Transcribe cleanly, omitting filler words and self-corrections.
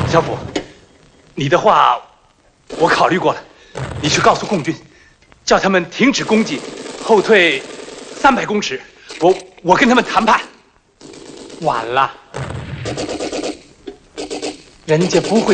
小虎，你的话我考虑过了，你去告诉共军，叫他们停止攻击，后退300公尺。我跟他们谈判。晚了，人家不会